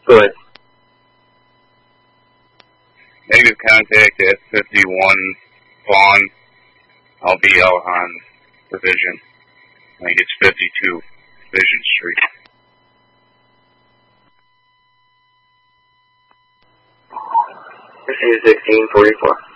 Go ahead. Negative contact at 51 Vaughn. I'll be out on Division. I think it's 52 Division Street. 16, 44.